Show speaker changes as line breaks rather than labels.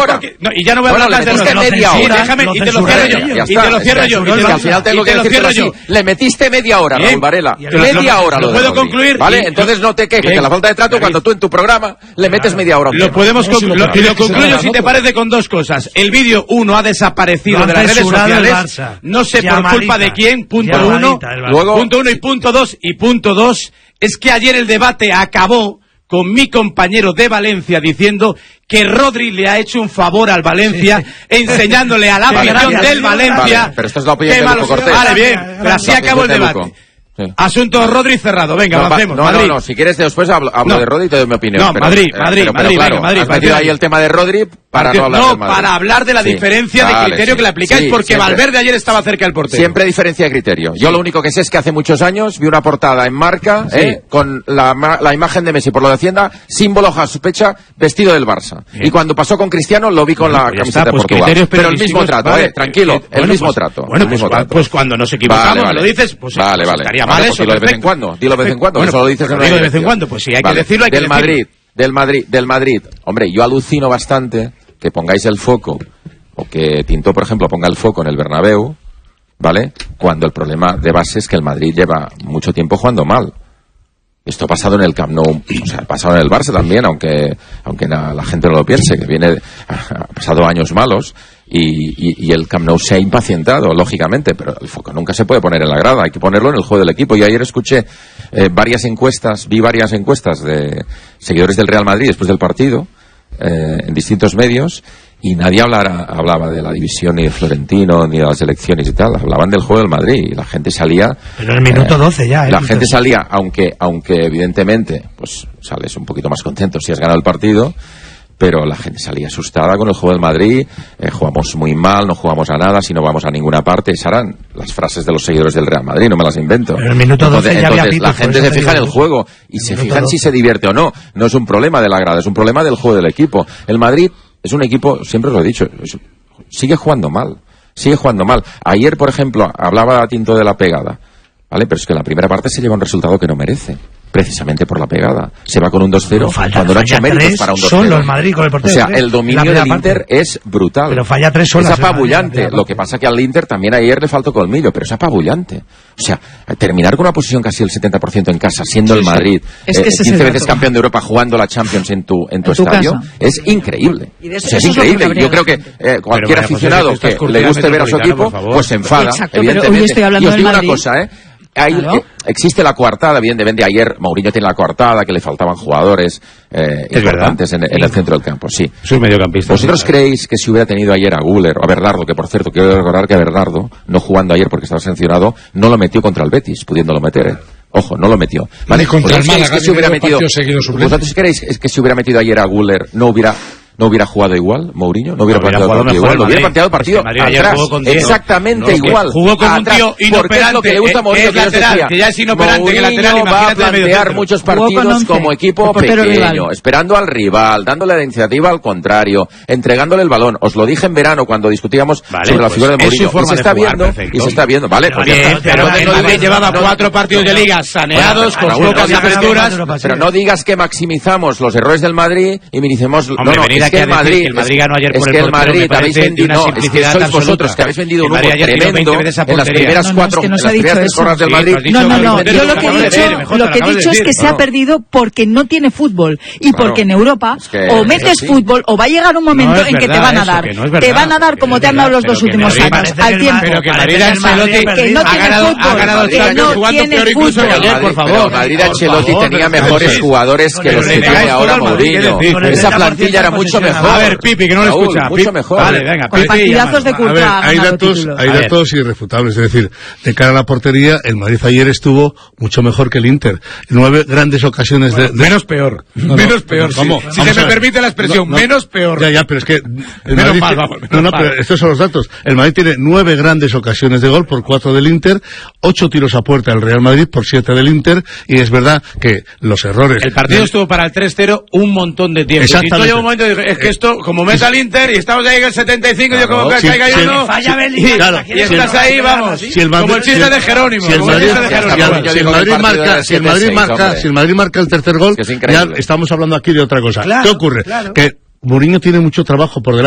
hora.
Y ya no voy a hablar más de
metiste media hora.
Déjame, y te lo cierro yo. Y te lo cierro yo.
Al final tengo que decirlo así. Le metiste media hora, Raúl Varela. Media hora lo
puedo concluir.
Vale, entonces no te quejes de la falta de trato cuando tú en tu programa le metes media hora.
Lo podemos concluir. Y lo concluyo, si te parece, con dos cosas. El vídeo 1 ha desaparecido de las redes sociales. No sé por culpa de quién. Punto 1. Punto 1 y punto 2. Y punto 2 es que ayer el debate acabó con mi compañero de Valencia diciendo que Rodri le ha hecho un favor al Valencia, enseñándole a la afición del Valencia.
Vale, pero esto es la opinión de Luco Cortés.
Vale, bien, pero así acabó el debate. Sí. Asunto Rodri cerrado. Venga, avancemos.
Madrid. No, si quieres después hablo de Rodri y te doy mi opinión.
No, pero, Madrid.
Claro, has metido ahí el tema de Rodri para no hablar del Madrid.
Para hablar de la diferencia de criterio que le aplicáis, porque siempre. Valverde ayer estaba cerca del portero.
Siempre diferencia de criterio. Yo lo único que sé es que hace muchos años vi una portada en Marca con la imagen de Messi por lo de Hacienda, símbolo a su pecha, vestido del Barça. Y cuando pasó con Cristiano lo vi con la camiseta de Portugal. Pero el mismo trato, tranquilo, el mismo trato.
Bueno, pues cuando nos equivocamos, lo dices, pues
estaría mal eso. Dilo de vez en cuando, eso lo dices en
de vez en cuando, pues sí, hay que decirlo, hay que decirlo.
Del Madrid. Hombre, yo alucino bastante que pongáis el foco, o que Tinto, por ejemplo, ponga el foco en el Bernabéu, ¿vale? Cuando el problema de base es que el Madrid lleva mucho tiempo jugando mal. Esto ha pasado en el Camp Nou, o sea, ha pasado en el Barça también, aunque la gente no lo piense, que ha pasado años malos y el Camp Nou se ha impacientado, lógicamente, pero el foco nunca se puede poner en la grada, hay que ponerlo en el juego del equipo. Y ayer escuché vi varias encuestas de seguidores del Real Madrid después del partido, en distintos medios, y nadie hablaba de la división ni de Florentino ni de las elecciones y tal, hablaban del juego del Madrid y la gente salía.
Pero en el minuto 12 ya.
La gente salía, aunque evidentemente pues sales un poquito más contento si has ganado el partido, pero la gente salía asustada con el juego del Madrid. Jugamos muy mal, no jugamos a nada, si no vamos a ninguna parte. Esas eran las frases de los seguidores del Real Madrid, no me las invento.
Pero en el minuto 12 ya había
entonces la gente se fija en el juego y se fijan si se divierte o no. No es un problema de la grada, es un problema del juego del equipo. El Madrid es un equipo, siempre os lo he dicho, sigue jugando mal. Ayer, por ejemplo, hablaba Tinto de la pegada, ¿vale? Pero es que en la primera parte se lleva un resultado que no merece, precisamente por la pegada. Se va con un 2-0 cuando no ha hecho méritos para un 2-0.
Solo el Madrid con el portero.
O sea, el dominio del Inter es brutal.
Pero falla 3 solas.
Es apabullante. Lo que pasa que al Inter también ayer le faltó colmillo, pero es apabullante. O sea, terminar con una posición casi el 70% en casa, siendo el Madrid 15 veces campeón de Europa, jugando la Champions en tu estadio, casa. Es increíble. O sea, es increíble. Yo creo que cualquier aficionado que le guste ver a su equipo, pues se enfada.
Exacto, evidentemente. Pero hoy estoy hablando
y os digo
del
una cosa, existe la coartada, evidentemente. Ayer Mourinho tiene la coartada, que le faltaban jugadores importantes en el centro del campo. Sí.
Soy mediocampista.
¿Vosotros creéis que si hubiera tenido ayer a Güler o a Bernardo, que por cierto quiero recordar que a Bernardo, no jugando ayer porque estaba sancionado, no lo metió contra el Betis, pudiéndolo meter, Ojo, no lo metió. ¿Vale?
Contra el Málaga,
que si hubiera metido, ¿vosotros creéis que si hubiera metido ayer a Güler no hubiera jugado igual Mourinho? No hubiera planteado el partido igual. No hubiera planteado el partido atrás. Exactamente igual.
Jugó con un tío inoperante.
Porque es lo que le gusta a Mourinho,
que ya es inoperante, que lateral,
va a plantear muchos partidos como equipo pequeño, esperando al rival, dándole la iniciativa al contrario, entregándole el balón. Os lo dije en verano cuando discutíamos sobre la figura de Mourinho. Y se está viendo. Vale, pues
pero el Madrid llevaba 4 partidos de liga saneados, con pocas aperturas.
Pero no digas que maximizamos los errores del Madrid y minimicemos. Es que el Madrid
ganó ayer por
es que el Madrid habéis vendido, no, es que sois vosotros que habéis vendido un humo tremendo en las primeras 4 horas del Madrid.
No, yo lo que he dicho es que se ha perdido porque no tiene fútbol y porque en Europa o metes fútbol o va a llegar un momento en que te van a dar. Te van a dar como te han dado los 2 últimos años, al tiempo.
Pero que Madrid Ancelotti
que no tiene fútbol, que no tiene fútbol.
Por favor. Madrid Ancelotti tenía mejores jugadores que los que tiene ahora Mourinho. Esa plantilla era mucho mejor.
A ver, Pipi, que no lo escucha.
Mucho mejor.
Vale, venga,
Pipi. Partidazos de cultura.
Hay datos irrefutables. Es decir, de cara a la portería, el Madrid ayer estuvo mucho mejor que el Inter. 9 grandes ocasiones de...
Menos peor. Menos peor.
¿Cómo?
Si se me permite la expresión, menos peor.
Ya, pero es que...
Menos mal, vamos.
Pero estos son los datos. El Madrid tiene 9 grandes ocasiones de gol por 4 del Inter, 8 tiros a puerta del Real Madrid por 7 del Inter, y es verdad que los errores...
El partido estuvo para el 3-0 un montón de tiempo.
Exactamente.
Y llega un momento y es que esto, como meta el Inter y estamos ahí en el 75, yo como que caiga uno y estás ahí, vamos, como el chiste de Jerónimo.
Si el Madrid marca el tercer gol, ya estamos hablando aquí de otra cosa. ¿Qué ocurre? Que Mourinho tiene mucho trabajo por delante.